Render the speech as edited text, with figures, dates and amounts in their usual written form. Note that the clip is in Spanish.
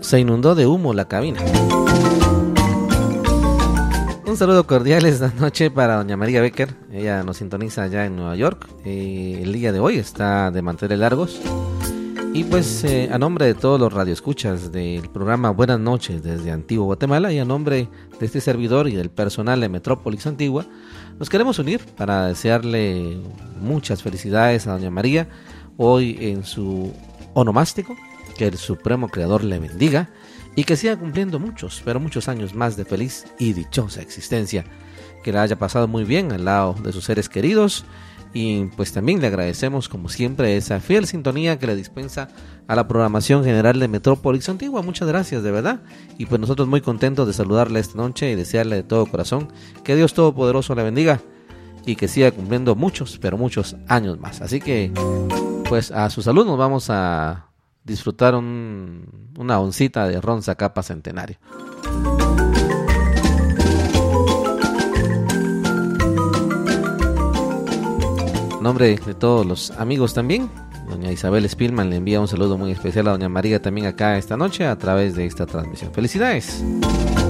Se inundó de humo la cabina. Un saludo cordial esta noche para doña María Becker. Ella nos sintoniza allá en Nueva York. El día de hoy está de manteles largos. Y pues a nombre de todos los radioescuchas del programa Buenas noches desde Antigua Guatemala y a nombre de este servidor y del personal de Metrópolis Antigua, nos queremos unir para desearle muchas felicidades a doña María hoy en su onomástico. Que el Supremo Creador le bendiga y que siga cumpliendo muchos, pero muchos años más de feliz y dichosa existencia. Que la haya pasado muy bien al lado de sus seres queridos. Y pues también le agradecemos como siempre esa fiel sintonía que le dispensa a la programación general de Metrópolis Antigua. Muchas gracias de verdad. Y pues nosotros muy contentos de saludarle esta noche y desearle de todo corazón que Dios Todopoderoso le bendiga y que siga cumpliendo muchos, pero muchos años más. Así que pues a su salud nos vamos a disfrutar una oncita de ron Zacapa Centenario. En nombre de todos los amigos también, doña Isabel Spillman le envía un saludo muy especial a doña María también acá esta noche a través de esta transmisión. ¡Felicidades!